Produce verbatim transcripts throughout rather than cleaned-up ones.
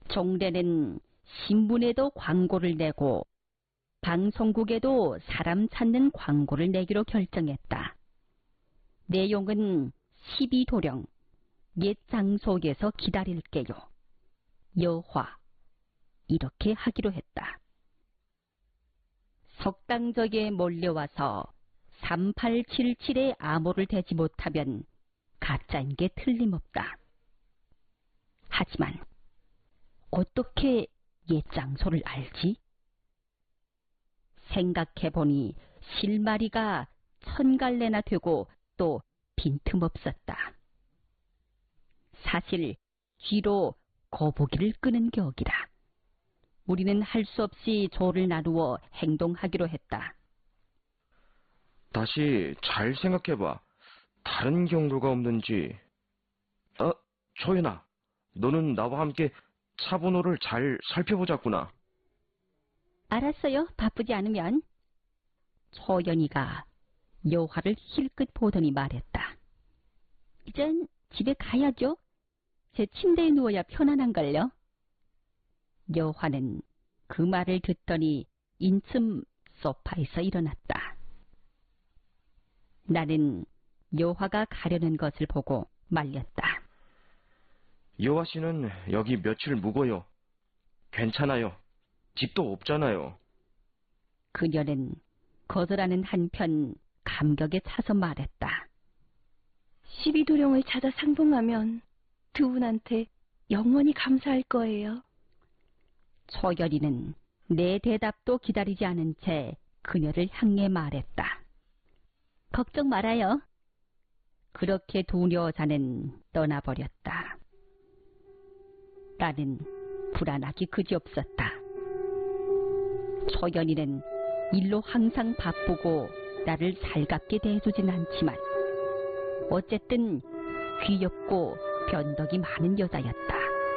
종래는 신문에도 광고를 내고 방송국에도 사람 찾는 광고를 내기로 결정했다. 내용은 십이도령, 옛 장속에서 기다릴게요. 여화, 이렇게 하기로 했다. 석당적에 몰려와서 삼팔칠칠의 암호를 대지 못하면 가짜인 게 틀림없다. 하지만 어떻게 옛 장소를 알지? 생각해보니 실마리가 천갈래나 되고 또 빈틈없었다. 사실 쥐로 거북이를 끄는 격이라. 우리는 할 수 없이 조를 나누어 행동하기로 했다. 다시 잘 생각해봐. 다른 경로가 없는지. 어, 초연아, 너는 나와 함께 차 번호를 잘 살펴보자꾸나. 알았어요, 바쁘지 않으면. 초연이가 여화를 힐끗 보더니 말했다. 이젠 집에 가야죠. 제 침대에 누워야 편안한걸요. 여화는 그 말을 듣더니 인쯤 소파에서 일어났다. 나는 여화가 가려는 것을 보고 말렸다. 여화 씨는 여기 며칠 묵어요. 괜찮아요. 집도 없잖아요. 그녀는 거절하는 한편 감격에 차서 말했다. 십이도령을 찾아 상봉하면 두 분한테 영원히 감사할 거예요. 초연이는 내 대답도 기다리지 않은 채 그녀를 향해 말했다. 걱정 말아요. 그렇게 두 여자는 떠나버렸다. 나는 불안하기 그지없었다. 초연이는 일로 항상 바쁘고 나를 살갑게 대해주진 않지만 어쨌든 귀엽고 변덕이 많은 여자였다.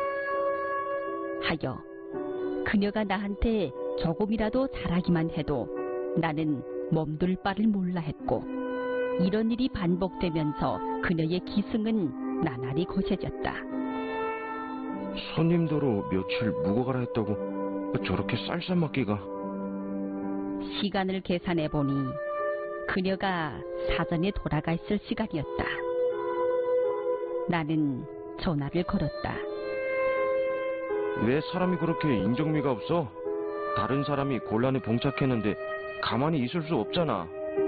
하여 그녀가 나한테 조금이라도 잘하기만 해도 나는 몸둘 바를 몰라 했고 이런 일이 반복되면서 그녀의 기승은 나날이 거세졌다. 손님도로 며칠 묵어가라 했다고 저렇게 쌀쌀맞기가. 시간을 계산해보니 그녀가 사전에 돌아가 있을 시간이었다. 나는 전화를 걸었다. 왜 사람이 그렇게 인정미가 없어? 다른 사람이 곤란에 봉착했는데 가만히 있을 수 없잖아.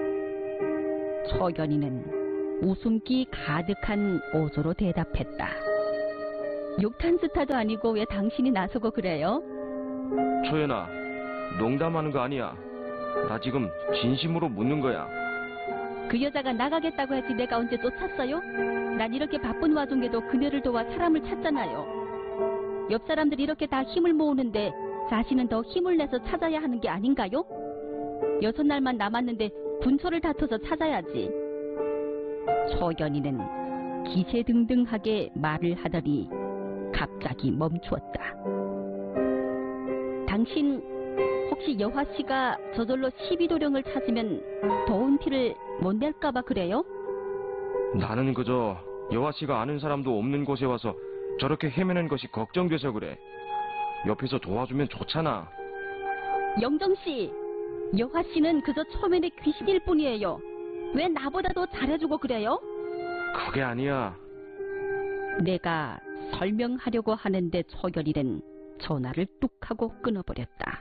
초연이는 웃음기 가득한 어조로 대답했다. 욕탄 스타도 아니고 왜 당신이 나서고 그래요? 초연아, 농담하는 거 아니야. 나 지금 진심으로 묻는 거야. 그 여자가 나가겠다고 했지 내가 언제 쫓았어요? 난 이렇게 바쁜 와중에도 그녀를 도와 사람을 찾잖아요. 옆 사람들이 이렇게 다 힘을 모으는데 자신은 더 힘을 내서 찾아야 하는 게 아닌가요? 여섯 날만 남았는데 분초를 다퉈서 찾아야지. 초연이는 기세등등하게 말을 하더니 갑자기 멈추었다. 당신 혹시 여화씨가 저절로 십이도령을 찾으면 더운 티를 못 낼까봐 그래요? 나는 그저 여화씨가 아는 사람도 없는 곳에 와서 저렇게 헤매는 것이 걱정돼서 그래. 옆에서 도와주면 좋잖아. 영정씨, 여화씨는 그저 초면의 귀신일 뿐이에요. 왜 나보다 더 잘해주고 그래요? 그게 아니야. 내가 설명하려고 하는데 초연이는 전화를 뚝 하고 끊어버렸다.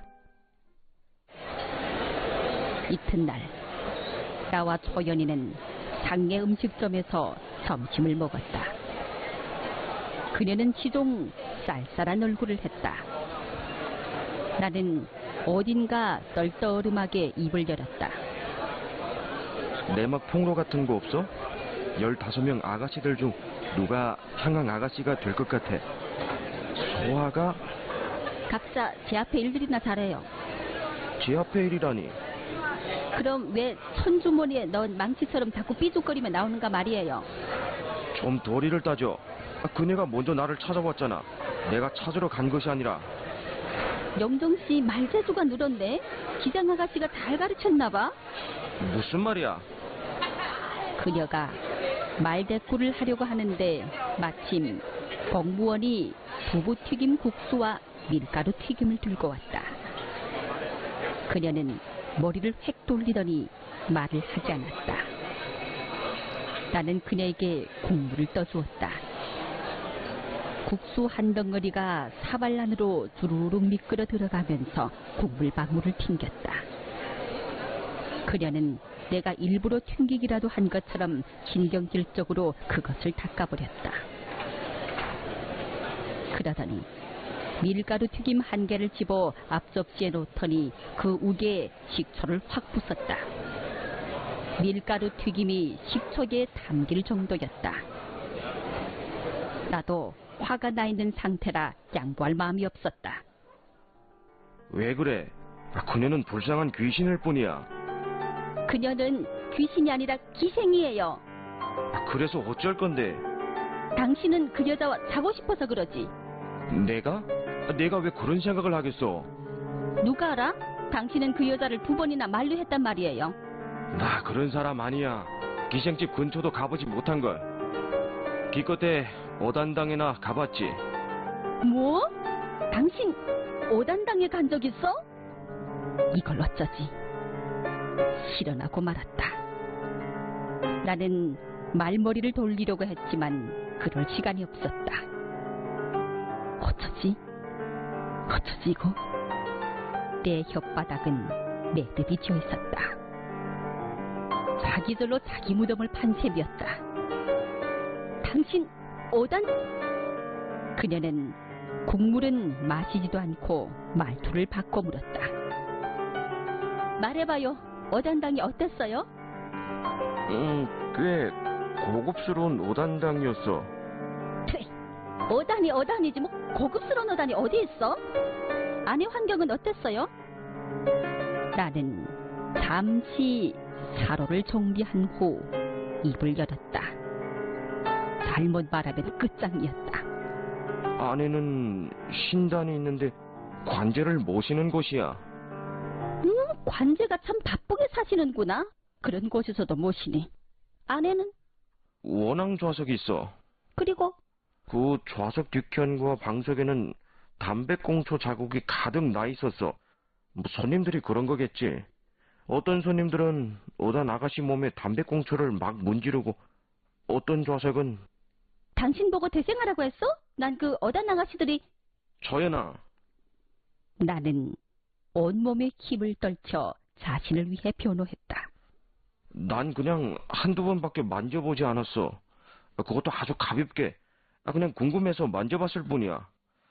이튿날 나와 초연이는 상계 음식점에서 점심을 먹었다. 그녀는 시종 쌀쌀한 얼굴을 했다. 나는 어딘가 떨떠름하게 입을 열었다. 내막 폭로 같은 거 없어? 열다섯 명 아가씨들 중 누가 한강 아가씨가 될 것 같아. 소아가? 각자 제 앞에 일들이나 잘해요. 제 앞에 일이라니. 그럼 왜 천주머니에 넣은 망치처럼 자꾸 삐죽거리며 나오는가 말이에요. 좀 도리를 따져. 그녀가 먼저 나를 찾아왔잖아. 내가 찾으러 간 것이 아니라. 영정씨 말재주가 늘었네. 기장 아가씨가 잘 가르쳤나봐. 무슨 말이야? 그녀가 말대꾸를 하려고 하는데 마침 공무원이 두부튀김 국수와 밀가루 튀김을 들고 왔다. 그녀는 머리를 획 돌리더니 말을 하지 않았다. 나는 그녀에게 국물을 떠주었다. 국수 한 덩어리가 사발 안으로 주르륵 미끄러 들어가면서 국물 방울을 튕겼다. 그녀는 내가 일부러 튕기기라도 한 것처럼 신경질적으로 그것을 닦아버렸다. 그러더니 밀가루 튀김 한 개를 집어 앞접시에 놓더니 그 우개에 식초를 확 부었다. 밀가루 튀김이 식초에 담길 정도였다. 나도 화가 나 있는 상태라 양보할 마음이 없었다. 왜 그래? 그녀는 불쌍한 귀신일 뿐이야. 그녀는 귀신이 아니라 기생이에요. 그래서 어쩔 건데? 당신은 그 여자와 자고 싶어서 그러지. 내가? 내가 왜 그런 생각을 하겠어? 누가 알아? 당신은 그 여자를 두 번이나 만류했단 말이에요. 나 그런 사람 아니야. 기생집 근처도 가보지 못한걸. 기껏해 오단당에나 가봤지. 뭐? 당신 오단당에 간 적 있어? 이걸 어쩌지? 실현하고 말았다. 나는 말머리를 돌리려고 했지만 그럴 시간이 없었다. 어쩌지? 어쩌지 이거? 내 혓바닥은 매듭이 지어 있었다. 자기들로 자기 무덤을 판 셈이었다. 당신 오단? 그녀는 국물은 마시지도 않고 말투를 바꿔 물었다. 말해봐요. 오단당이 어땠어요? 음, 꽤 고급스러운 오단당이었어. 퇴, 오단이 오단이지 뭐 고급스러운 오단이 어디 있어? 안의 환경은 어땠어요? 나는 잠시 사로를 정리한 후 입을 열었다. 잘못 말하면 끝장이었다. 안에는 신단이 있는데 관제를 모시는 곳이야. 음, 관제가 참 바쁘게 사시는구나. 그런 곳에서도 모시니. 안에는? 원앙 좌석이 있어. 그리고? 그 좌석 뒤편과 방석에는 담배꽁초 자국이 가득 나 있었어. 뭐 손님들이 그런 거겠지. 어떤 손님들은 오단 아가씨 몸에 담배꽁초를 막 문지르고, 어떤 좌석은... 당신 보고 대생하라고 했어? 난 그 어단 아가씨들이... 저연아. 나는 온몸에 힘을 떨쳐 자신을 위해 변호했다. 난 그냥 한두 번밖에 만져보지 않았어. 그것도 아주 가볍게. 그냥 궁금해서 만져봤을 뿐이야.